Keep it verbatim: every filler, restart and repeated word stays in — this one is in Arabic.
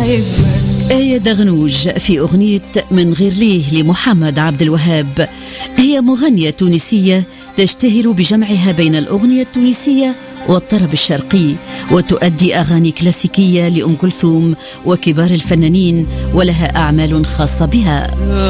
آية دغنوج في أغنية من غير ليه لمحمد عبد الوهاب. هي مغنية تونسية تشتهر بجمعها بين الأغنية التونسية والطرب الشرقي، وتؤدي أغاني كلاسيكية لأم كلثوم وكبار الفنانين، ولها أعمال خاصة بها.